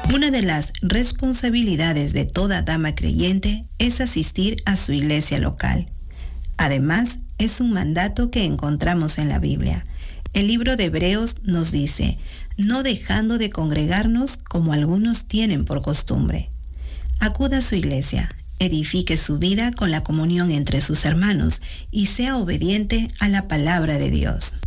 Una de las responsabilidades de toda dama creyente es asistir a su iglesia local. Además, es un mandato que encontramos en la Biblia. El libro de Hebreos nos dice, no dejando de congregarnos como algunos tienen por costumbre. Acuda a su iglesia, edifique su vida con la comunión entre sus hermanos y sea obediente a la palabra de Dios.